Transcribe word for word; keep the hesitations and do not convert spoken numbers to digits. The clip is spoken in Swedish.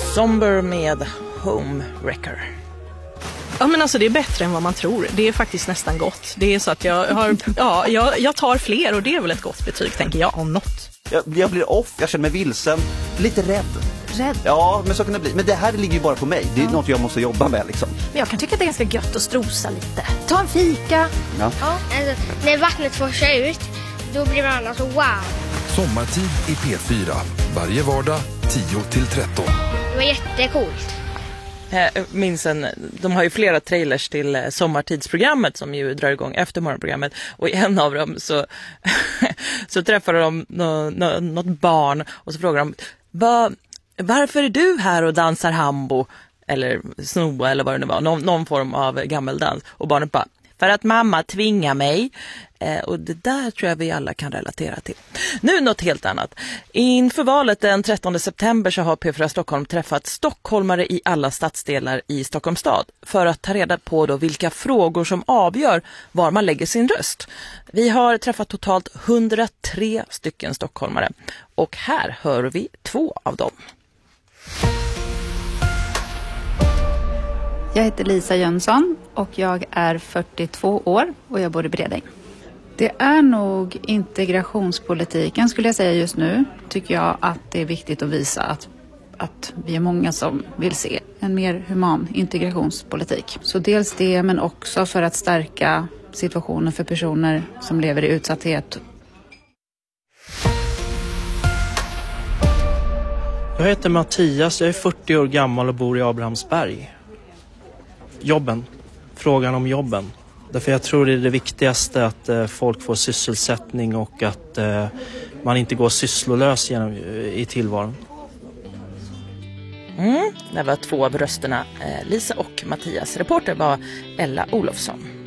Somber med Homewrecker. Ja, men alltså det är bättre än vad man tror. Det är faktiskt nästan gott. Det är så att jag har, ja, jag, jag tar fler och det är väl ett gott betyg, tänker jag, om något. Jag, jag blir off, jag känner mig vilsen, lite rädd. Rädd? Ja, men så kan det bli. Men det här ligger ju bara på mig. Det är ja. något jag måste jobba med liksom. Men jag kan tycka att det är ganska gött att strosa lite. Ta en fika. Ja. Ja, alltså, när vattnet forsar ut, då blir man alltså wow. Sommartid i P fyra. Varje vardag tio till tretton. Det var jättecoolt. Jag minns en, de har ju flera trailers till sommartidsprogrammet som ju drar igång efter morgonprogrammet, och i en av dem så, så träffar de nå, nå, något barn och så frågar de Va, varför är du här och dansar hambo eller snoa eller vad det nu var, någon, någon form av gammeldans, och barnet bara för att mamma tvingar mig. Eh, och det där tror jag vi alla kan relatera till. Nu något helt annat. Inför valet den trettonde september så har P fyra Stockholm träffat stockholmare i alla stadsdelar i Stockholms stad för att ta reda på då vilka frågor som avgör var man lägger sin röst. Vi har träffat totalt hundratre stycken stockholmare och här hör vi två av dem. Jag heter Lisa Jönsson och jag är fyrtiotvå år och jag bor i Bredäng. Det är nog integrationspolitiken skulle jag säga just nu. Tycker jag att det är viktigt att visa att, att vi är många som vill se en mer human integrationspolitik. Så dels det, men också för att stärka situationen för personer som lever i utsatthet. Jag heter Mattias, jag är fyrtio år gammal och bor i Abrahamsberg. Jobben, frågan om jobben. Därför jag tror det är det viktigaste att eh, folk får sysselsättning och att eh, man inte går sysslolös genom, i tillvaron. Mm, det var två av rösterna, eh, Lisa och Mattias. Reporter var Ella Olofsson.